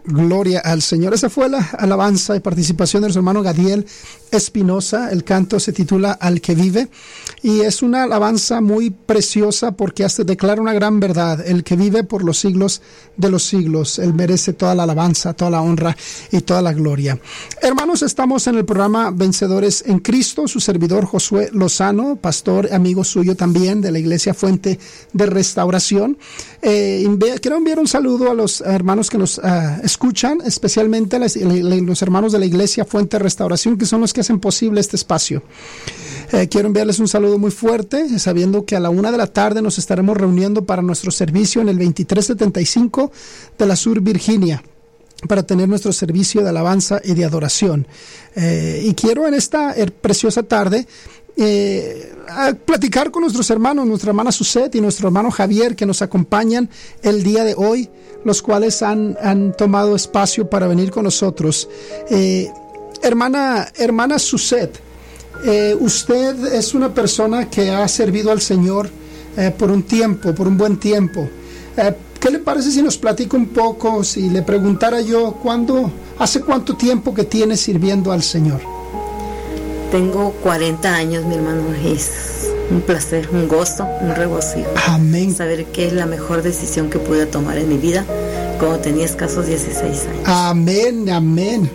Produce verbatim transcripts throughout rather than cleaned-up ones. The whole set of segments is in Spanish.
Gloria al Señor. Esa fue la alabanza y participación de nuestro hermano Gadiel Espinosa. El canto se titula Al que vive y es una alabanza muy preciosa porque hasta declara una gran verdad. El que vive por los siglos de los siglos. Él merece toda la alabanza, toda la honra y toda la gloria. Hermanos, estamos en el programa Vencedores en Cristo. Su servidor Josué Lozano, pastor, amigo suyo también de la Iglesia Fuente de Restauración. Eh, envi- quiero enviar un saludo a los hermanos que nos uh, escuchan, especialmente las, los hermanos de la Iglesia Fuente de Restauración, que son los que hacen posible este espacio. Eh, quiero enviarles un saludo muy fuerte, sabiendo que a la una de la tarde nos estaremos reuniendo para nuestro servicio en el veintitrés setenta y cinco de la Sur Virginia, para tener nuestro servicio de alabanza y de adoración. Eh, y quiero en esta eh, preciosa tarde Eh, a platicar con nuestros hermanos, nuestra hermana Suset y nuestro hermano Javier, que nos acompañan el día de hoy, los cuales han, han tomado espacio para venir con nosotros. Eh, hermana, hermana Suset, eh, usted es una persona que ha servido al Señor eh, por un tiempo, por un buen tiempo. Eh, ¿Qué le parece si nos platica un poco, si le preguntara yo, ¿cuándo, hace cuánto tiempo que tiene sirviendo al Señor? Tengo cuarenta años, mi hermano. Es un placer, un gozo, un regocijo. Amén. Saber que es la mejor decisión que pude tomar en mi vida cuando tenía escasos dieciséis años. Amén, amén.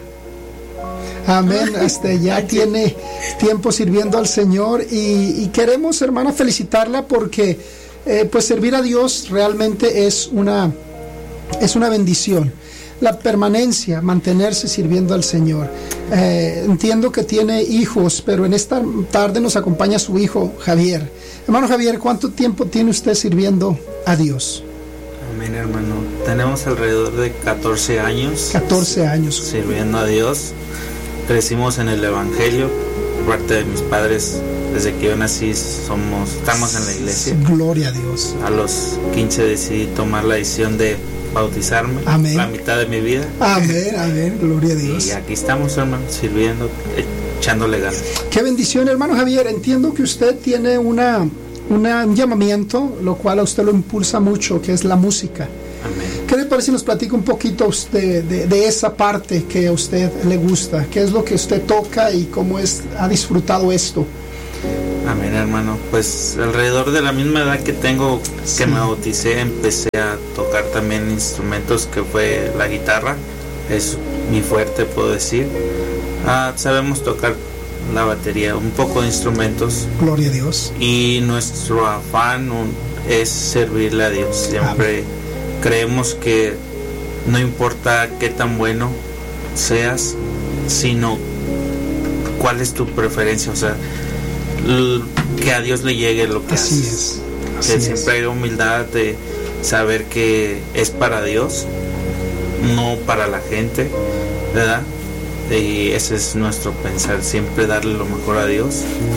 Amén. Este, ya tiene tiempo sirviendo al Señor y, y queremos, hermana, felicitarla porque eh, pues servir a Dios realmente es una, es una bendición. La permanencia, mantenerse sirviendo al Señor. Eh, entiendo que tiene hijos, pero en esta tarde nos acompaña su hijo Javier. Hermano Javier, ¿cuánto tiempo tiene usted sirviendo a Dios? Amén, hermano. Tenemos alrededor de catorce años. catorce años. Sirviendo a Dios. Crecimos en el Evangelio. Por parte de mis padres, desde que yo nací, somos, estamos en la iglesia. Gloria a Dios. A los quince decidí tomar la decisión de bautizarme. Amén. La mitad de mi vida. Amén, amén, gloria a Dios. Y aquí estamos, hermano, sirviendo, echándole ganas. Qué bendición, hermano Javier. Entiendo que usted tiene una, una, un llamamiento, lo cual a usted lo impulsa mucho, que es la música. Amén. ¿Qué le parece si nos platica un poquito usted de, de esa parte que a usted le gusta? ¿Qué es lo que usted toca y cómo es, ha disfrutado esto? Amén, hermano. Pues alrededor de la misma edad que tengo, sí. que me bauticé, empecé a tocar también instrumentos, que fue la guitarra. Es mi fuerte, puedo decir. Ah, sabemos tocar la batería, un poco de instrumentos. Gloria a Dios. Y nuestro afán un, es servirle a Dios. Siempre Amén. Creemos que no importa qué tan bueno seas, sino cuál es tu preferencia. O sea, que a Dios le llegue lo que así haces. Es, que así siempre es. hay humildad de saber que es para Dios, no para la gente, ¿verdad? Y ese es nuestro pensar, siempre darle lo mejor a Dios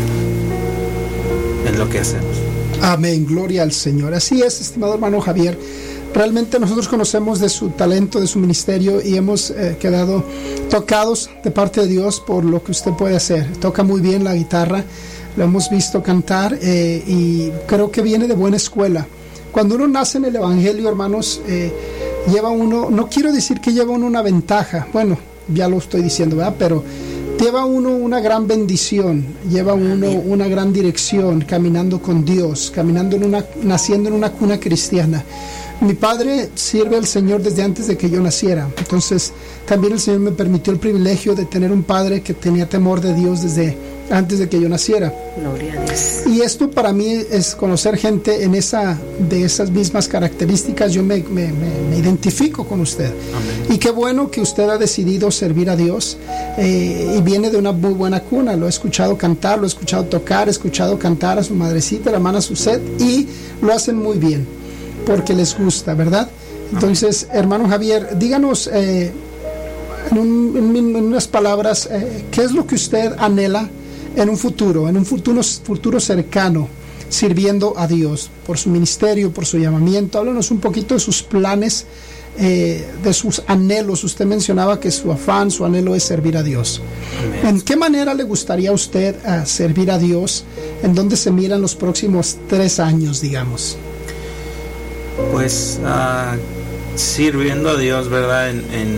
en lo que hacemos. Amén, gloria al Señor. Así es, estimado hermano Javier. Realmente nosotros conocemos de su talento, de su ministerio y hemos eh, quedado tocados de parte de Dios por lo que usted puede hacer. Toca muy bien la guitarra, lo hemos visto cantar eh, y creo que viene de buena escuela. Cuando uno nace en el Evangelio, hermanos, eh, lleva uno, no quiero decir que lleva uno una ventaja, bueno, ya lo estoy diciendo, ¿verdad? Pero lleva uno una gran bendición, lleva uno una gran dirección, caminando con Dios, caminando en una, naciendo en una cuna cristiana. Mi padre sirve al Señor desde antes de que yo naciera, entonces también el Señor me permitió el privilegio de tener un padre que tenía temor de Dios desde antes de que yo naciera. Gloria a Dios. Y esto para mí es conocer gente en esa, de esas mismas características. Yo me, me, me, me identifico con usted. Amén. Y qué bueno que usted ha decidido servir a Dios eh, y viene de una muy buena cuna. Lo he escuchado cantar, lo he escuchado tocar, he escuchado cantar a su madrecita, la hermana Suset, y lo hacen muy bien porque les gusta, ¿verdad? Entonces, hermano Javier, díganos eh, en, un, en, en unas palabras, eh, ¿qué es lo que usted anhela en un futuro, en un futuro, futuro cercano, sirviendo a Dios, por su ministerio, por su llamamiento? Háblanos un poquito de sus planes, eh, de sus anhelos. Usted mencionaba que su afán, su anhelo es servir a Dios. Amén. ¿En qué manera le gustaría a usted uh, servir a Dios? ¿En dónde se miran los próximos tres años, digamos? Pues uh, sirviendo a Dios, ¿verdad? En, en,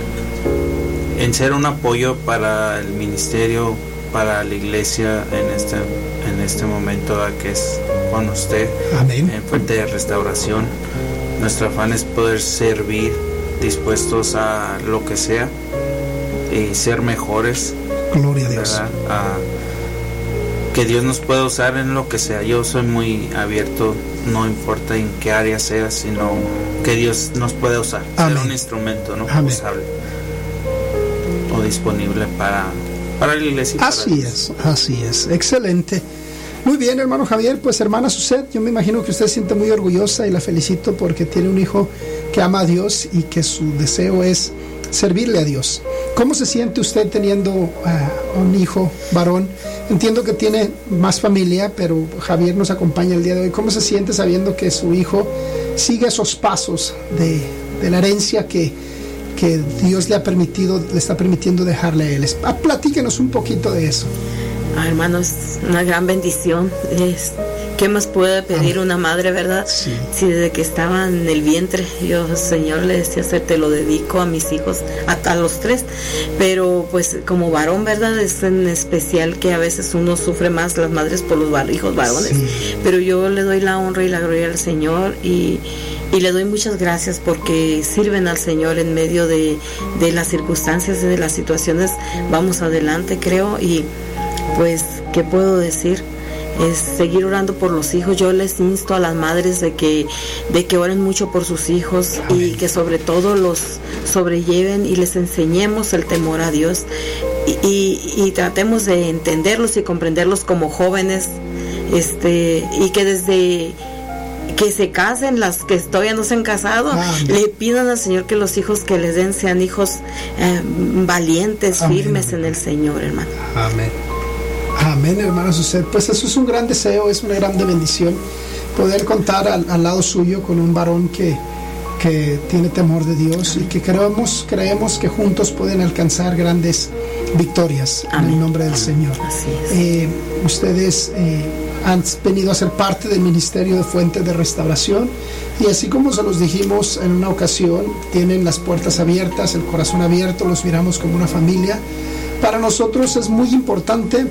en ser un apoyo para el ministerio, para la iglesia en este, en este momento, ¿verdad? Que es con usted. Amén. En Fuente de Restauración. Nuestro afán es poder servir, dispuestos a lo que sea y ser mejores. Gloria a Dios. ¿Verdad? A, que Dios nos pueda usar en lo que sea. Yo soy muy abierto, no importa en qué área sea, sino que Dios nos pueda usar. Amén. Ser un instrumento, ¿no? Amén. Usable o disponible para, para la iglesia. Y así para es, así es. Excelente. Muy bien, hermano Javier. Pues hermana Suset, yo me imagino que usted se siente muy orgullosa y la felicito porque tiene un hijo que ama a Dios y que su deseo es servirle a Dios. ¿Cómo se siente usted teniendo uh, un hijo varón? Entiendo que tiene más familia, pero Javier nos acompaña el día de hoy. ¿Cómo se siente sabiendo que su hijo sigue esos pasos de, de la herencia que, que Dios le ha permitido, le está permitiendo dejarle a él? Ah, platíquenos un poquito de eso. Ah, hermano, es una gran bendición. Es, ¿qué más puede pedir una madre, verdad? Sí. Si desde que estaba en el vientre, yo, Señor, le decía, te lo dedico a mis hijos, a, a los tres. Pero pues como varón, verdad, es en especial que a veces uno sufre más las madres por los var- hijos varones. Sí. Pero yo le doy la honra y la gloria al Señor y Y le doy muchas gracias porque sirven al Señor en medio de, de las circunstancias y de las situaciones. Vamos adelante, creo, y pues, ¿qué puedo decir? Es seguir orando por los hijos. Yo les insto a las madres de que, de que oren mucho por sus hijos. Amén. Y que sobre todo los sobrelleven y les enseñemos el temor a Dios y, y, y tratemos de entenderlos y comprenderlos como jóvenes, este, y que desde que se casen, las que todavía no se han casado, amén, le pidan al Señor que los hijos que les den sean hijos eh, valientes, amén, firmes en el Señor, hermano. Amén. Amén, hermano Suset. Pues eso es un gran deseo, es una grande bendición poder contar al, al lado suyo con un varón que, que tiene temor de Dios, amén, y que creemos, creemos que juntos pueden alcanzar grandes victorias, amén, en el nombre del, amén, Señor. Así es. Eh, ustedes eh, han venido a ser parte del ministerio de Fuente de Restauración y así como se los dijimos en una ocasión, tienen las puertas abiertas, el corazón abierto, los miramos como una familia. Para nosotros es muy importante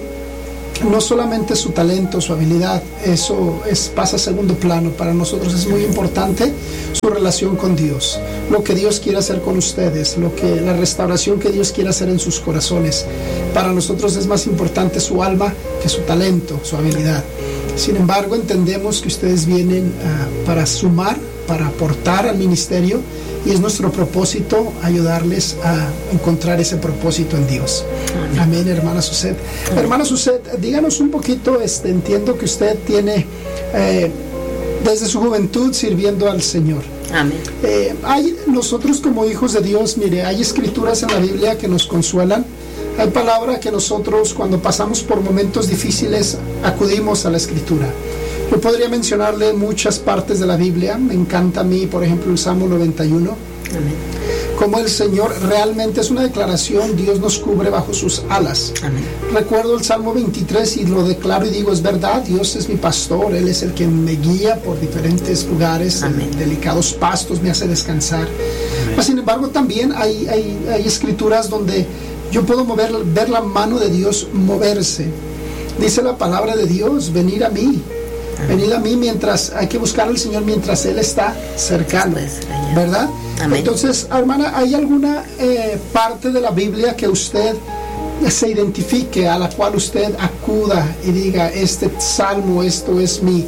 no solamente su talento, su habilidad, eso es, pasa a segundo plano. Para nosotros es muy importante su relación con Dios, lo que Dios quiere hacer con ustedes, lo que, la restauración que Dios quiere hacer en sus corazones. Para nosotros es más importante su alma que su talento, su habilidad. Sin embargo, entendemos que ustedes vienen uh, para sumar, para aportar al ministerio, y es nuestro propósito ayudarles a encontrar ese propósito en Dios. Amén, amén, hermana Suset. Hermana Suset, díganos un poquito, este, entiendo que usted tiene eh, desde su juventud sirviendo al Señor. Amén. Eh, hay, nosotros como hijos de Dios, mire, hay escrituras en la Biblia que nos consuelan. Hay palabra que nosotros cuando pasamos por momentos difíciles acudimos a la escritura. Yo podría mencionarle muchas partes de la Biblia. Me encanta a mí, por ejemplo, el Salmo noventa y uno. Amén. Como el Señor realmente es una declaración, Dios nos cubre bajo sus alas. Amén. Recuerdo el Salmo veintitrés y lo declaro y digo, es verdad, Dios es mi pastor, Él es el que me guía por diferentes lugares, en delicados pastos me hace descansar. Mas, sin embargo, también hay, hay, hay escrituras donde yo puedo mover, ver la mano de Dios moverse. Dice la palabra de Dios, venid a mí. Venid a mí mientras, hay que buscar al Señor mientras Él está cercano, ¿verdad? Amén. Entonces, hermana, ¿hay alguna eh, parte de la Biblia que usted se identifique, a la cual usted acuda y diga, este salmo, esto es mi,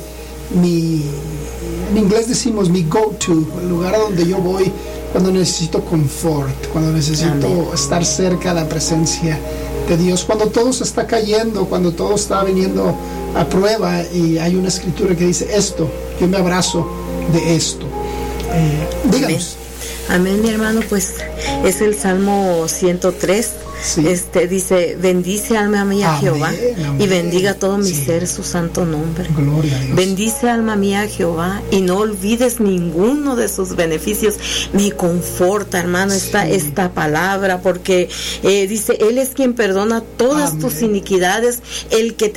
mi, en inglés decimos mi go-to, el lugar a donde yo voy cuando necesito confort, cuando necesito, amén, estar cerca de la presencia de Dios, cuando todo se está cayendo, cuando todo está viniendo a prueba y hay una escritura que dice esto, yo me abrazo de esto? Eh, díganos. Amén. Amén, mi hermano, pues es el Salmo ciento tres. Sí. Este dice, bendice alma mía a Jehová, amén, y bendiga todo mi, sí, ser su santo nombre. Gloria a Dios. Bendice alma mía a Jehová y no olvides ninguno de sus beneficios. Me conforta, hermano, sí, esta, esta palabra, porque eh, dice, Él es quien perdona todas, amén, tus iniquidades, el que te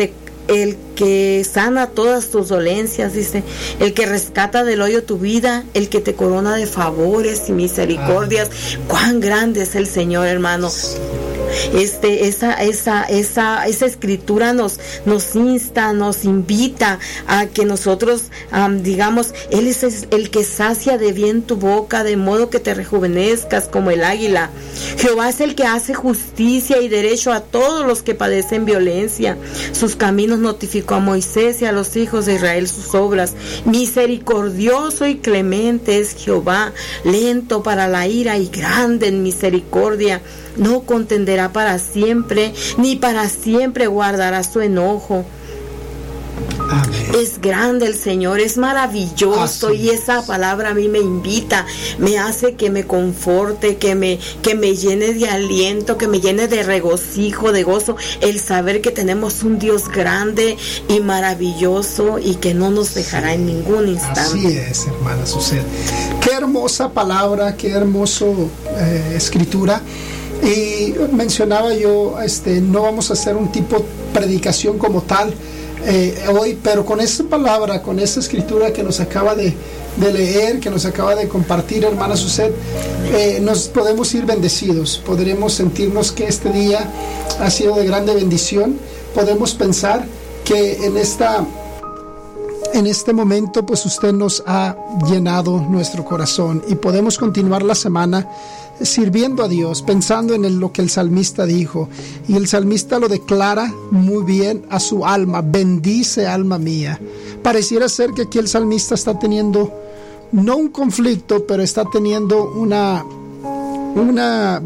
el que sana todas tus dolencias, dice, el que rescata del hoyo tu vida, el que te corona de favores y misericordias. Ah. Cuán grande es el Señor, hermano. Este, esa, esa, esa, esa escritura nos, nos insta, nos invita a que nosotros um, digamos, Él es el que sacia de bien tu boca, de modo que te rejuvenezcas como el águila. Jehová es el que hace justicia y derecho a todos los que padecen violencia. Sus caminos notificó a Moisés y a los hijos de Israel sus obras. Misericordioso y clemente es Jehová, lento para la ira y grande en misericordia. No contenderá para siempre, ni para siempre guardará su enojo. Amén. Es grande el Señor, es maravilloso. Así y esa es. Palabra a mí me invita, me hace que me conforte, que me, que me llene de aliento, que me llene de regocijo, de gozo, el saber que tenemos un Dios grande y maravilloso y que no nos dejará en ningún instante. Así es, hermana Suset. Qué hermosa palabra, qué hermoso eh, escritura. Y mencionaba yo, este, no vamos a hacer un tipo de predicación como tal eh, hoy, pero con esa palabra, con esa escritura que nos acaba de, de leer, que nos acaba de compartir, hermana Suset, eh, nos podemos ir bendecidos, podremos sentirnos que este día ha sido de grande bendición, podemos pensar que en esta... En este momento, pues usted nos ha llenado nuestro corazón y podemos continuar la semana sirviendo a Dios, pensando en el, lo que el salmista dijo. Y el salmista lo declara muy bien a su alma: bendice alma mía. Pareciera ser que aquí el salmista está teniendo no un conflicto, pero está teniendo una una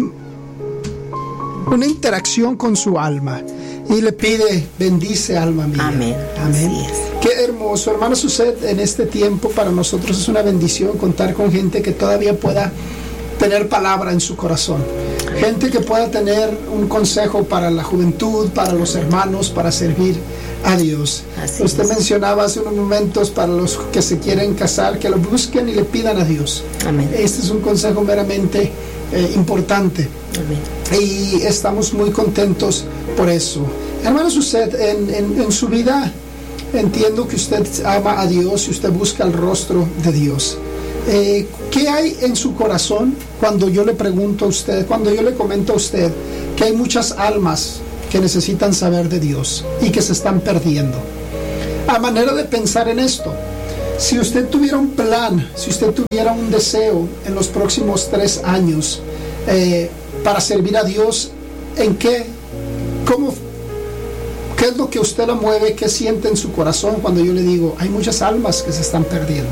una interacción con su alma y le pide: bendice alma mía. Amén. Amén. Qué hermoso, hermano Suset. En este tiempo para nosotros es una bendición contar con gente que todavía pueda tener palabra en su corazón, gente que pueda tener un consejo para la juventud, para los hermanos, para servir a Dios. Así Usted es. Mencionaba hace unos momentos para los que se quieren casar, que lo busquen y le pidan a Dios. Amén. Este es un consejo meramente eh, importante. Amén. Y estamos muy contentos por eso. Hermano Suset, en, en, en su vida entiendo que usted ama a Dios y usted busca el rostro de Dios. Eh, ¿Qué hay en su corazón cuando yo le pregunto a usted, cuando yo le comento a usted que hay muchas almas que necesitan saber de Dios y que se están perdiendo? A manera de pensar en esto, si usted tuviera un plan, si usted tuviera un deseo en los próximos tres años eh, para servir a Dios, ¿en qué? ¿Cómo? ¿Qué es lo que usted la mueve? ¿Qué siente en su corazón cuando yo le digo hay muchas almas que se están perdiendo?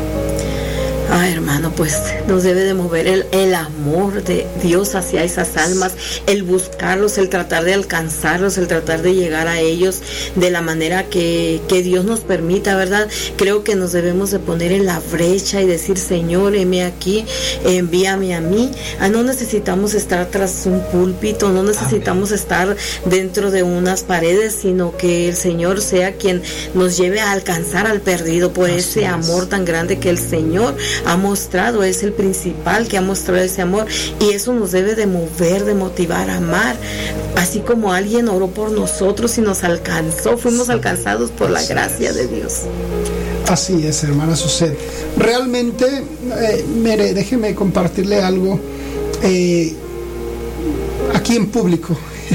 Ah, hermano, pues nos debe de mover el, el amor de Dios hacia esas almas, el buscarlos, el tratar de alcanzarlos, el tratar de llegar a ellos de la manera que, que Dios nos permita, ¿verdad? Creo que nos debemos de poner en la brecha y decir: Señor, heme aquí, envíame a mí. Ah, no necesitamos estar tras un púlpito, no necesitamos Amén. Estar dentro de unas paredes, sino que el Señor sea quien nos lleve a alcanzar al perdido por Así ese es. Amor tan grande que el Señor ha mostrado, es el principal que ha mostrado ese amor, y eso nos debe de mover, de motivar a amar, así como alguien oró por nosotros y nos alcanzó, fuimos sí. alcanzados por la gracia de Dios. Así es, hermana Suset. Realmente, eh, mire, déjeme compartirle algo eh, aquí en público.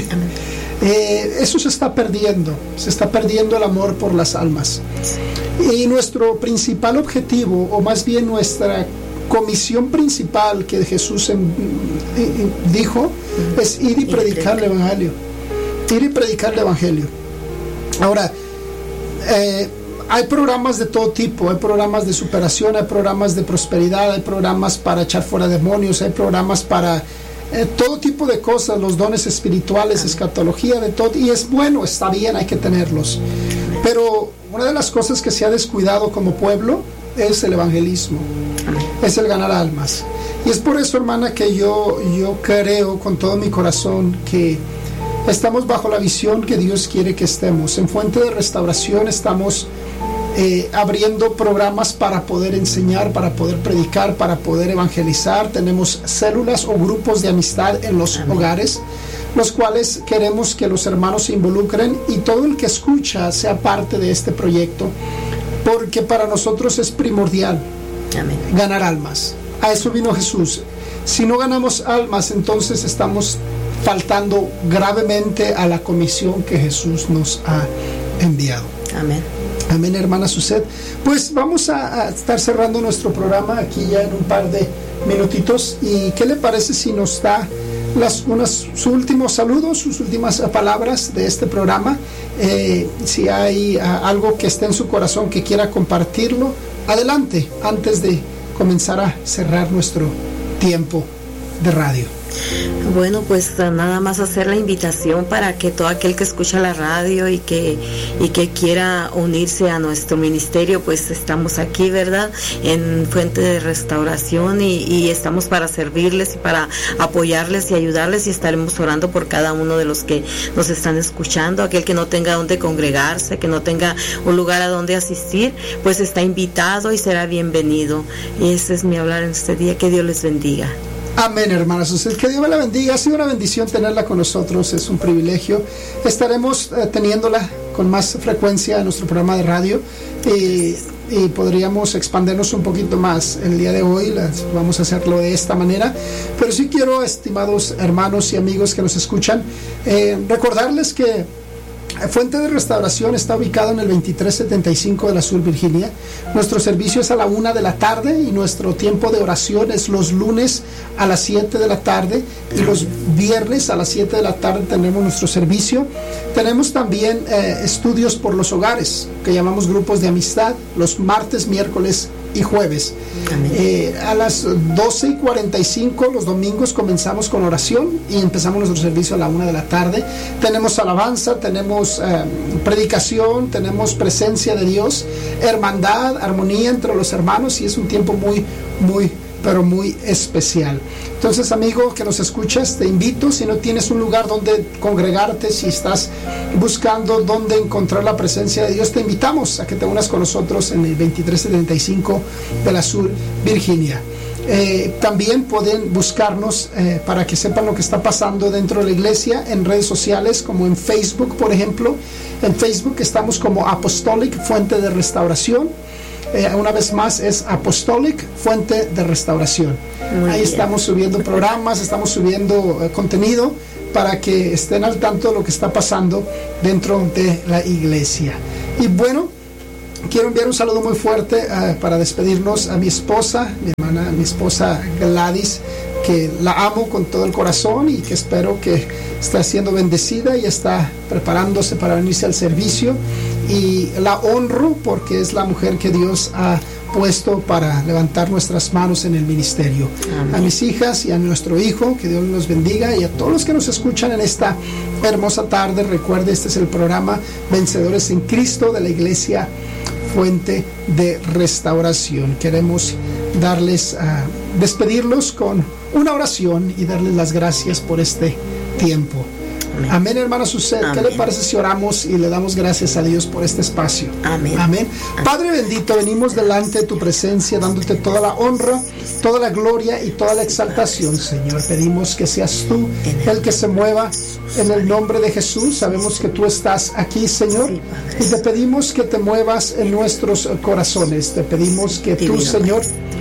eh, eso se está perdiendo, se está perdiendo el amor por las almas. Sí. Y nuestro principal objetivo, o más bien nuestra comisión principal que Jesús en, en, dijo, es ir y predicar el Evangelio. Ir y predicar el Evangelio. Ahora, eh, hay programas de todo tipo, hay programas de superación, hay programas de prosperidad, hay programas para echar fuera demonios, hay programas para eh, todo tipo de cosas, los dones espirituales, escatología, de todo, y es bueno, está bien, hay que tenerlos. Pero una de las cosas que se ha descuidado como pueblo es el evangelismo, es el ganar almas. Y es por eso, hermana, que yo, yo creo con todo mi corazón que estamos bajo la visión que Dios quiere que estemos. En Fuente de Restauración estamos eh, abriendo programas para poder enseñar, para poder predicar, para poder evangelizar. Tenemos células o grupos de amistad en los Amén. Hogares los cuales queremos que los hermanos se involucren y todo el que escucha sea parte de este proyecto, porque para nosotros es primordial Amén. Ganar almas. A eso vino Jesús. Si no ganamos almas, entonces estamos faltando gravemente a la comisión que Jesús nos ha enviado. Amén. Amén, hermana Suset. Pues vamos a, a estar cerrando nuestro programa aquí ya en un par de minutitos. ¿Y qué le parece si nos da las, unas, sus últimos saludos, sus últimas palabras de este programa? Eh, si hay uh, algo que esté en su corazón que quiera compartirlo, adelante, antes de comenzar a cerrar nuestro tiempo de radio. Bueno, pues nada más hacer la invitación para que todo aquel que escucha la radio y que y que quiera unirse a nuestro ministerio, pues estamos aquí, ¿verdad? En Fuente de Restauración y, y estamos para servirles y para apoyarles y ayudarles, y estaremos orando por cada uno de los que nos están escuchando. Aquel que no tenga donde congregarse, que no tenga un lugar a donde asistir, pues está invitado y será bienvenido. Y ese es mi hablar en este día. Que Dios les bendiga. Amén, hermanas. Que Dios me la bendiga. Ha sido una bendición tenerla con nosotros, es un privilegio. Estaremos eh, teniéndola con más frecuencia en nuestro programa de radio y, y podríamos expandernos un poquito más el día de hoy. Las, vamos a hacerlo de esta manera, pero sí quiero, estimados hermanos y amigos que nos escuchan, eh, recordarles que Fuente de Restauración está ubicado en el veintitrés setenta y cinco de la Sur Virginia. Nuestro servicio es a la una de la tarde y nuestro tiempo de oración es los lunes a las siete de la tarde y los viernes a las siete de la tarde tenemos nuestro servicio. Tenemos también eh, estudios por los hogares que llamamos grupos de amistad los martes, miércoles y jueves. Eh, a las doce y cuarenta y cinco los domingos comenzamos con oración y empezamos nuestro servicio a la una de la tarde. Tenemos alabanza, tenemos eh, predicación, tenemos presencia de Dios, hermandad, armonía entre los hermanos, y es un tiempo muy, muy, pero muy especial. Entonces, amigo que nos escuchas, te invito, si no tienes un lugar donde congregarte, si estás buscando dónde encontrar la presencia de Dios, te invitamos a que te unas con nosotros en el veintitrés setenta y cinco de la Sur Virginia. Eh, también pueden buscarnos eh, para que sepan lo que está pasando dentro de la iglesia en redes sociales, como en Facebook, por ejemplo. En Facebook estamos como Apostolic Fuente de Restauración. Eh, una vez más es Apostolic Fuente de Restauración. Muy Ahí bien. Estamos subiendo programas, estamos subiendo eh, contenido para que estén al tanto de lo que está pasando dentro de la iglesia. Y bueno, quiero enviar un saludo muy fuerte uh, para despedirnos a mi esposa, mi hermana, mi esposa Gladys, que la amo con todo el corazón y que espero que está siendo bendecida y está preparándose para venirse al servicio, y la honro porque es la mujer que Dios ha puesto para levantar nuestras manos en el ministerio. Amén. A mis hijas y a nuestro hijo, que Dios los bendiga, y a todos los que nos escuchan en esta hermosa tarde. Recuerde, este es el programa Vencedores en Cristo de la Iglesia Fuente de Restauración. Queremos darles, uh, despedirlos con una oración y darles las gracias por este tiempo. Amén, Amén, hermana Suset. ¿Qué le parece si oramos y le damos gracias a Dios por este espacio? Amén. Amén. Amén. Padre bendito, venimos delante de tu presencia dándote toda la honra, toda la gloria y toda la exaltación, Señor. Pedimos que seas tú el que se mueva en el nombre de Jesús. Sabemos que tú estás aquí, Señor, y te pedimos que te muevas en nuestros corazones. Te pedimos que tú, Señor,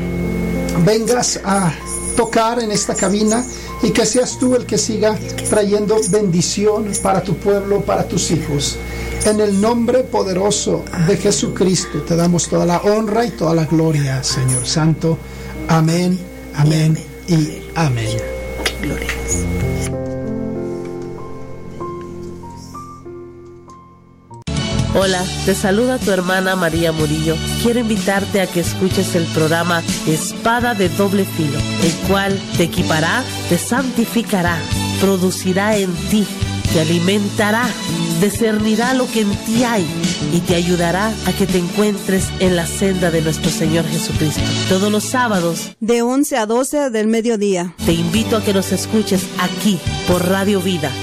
vengas a tocar en esta cabina y que seas tú el que siga trayendo bendición para tu pueblo, para tus hijos. En el nombre poderoso de Jesucristo te damos toda la honra y toda la gloria, Señor Santo. Amén, amén y amén. Gloria. Hola, te saluda tu hermana María Murillo. Quiero invitarte a que escuches el programa Espada de Doble Filo, el cual te equipará, te santificará, producirá en ti, te alimentará, discernirá lo que en ti hay y te ayudará a que te encuentres en la senda de nuestro Señor Jesucristo. Todos los sábados, de once a doce del mediodía. Te invito a que nos escuches aquí por Radio Vida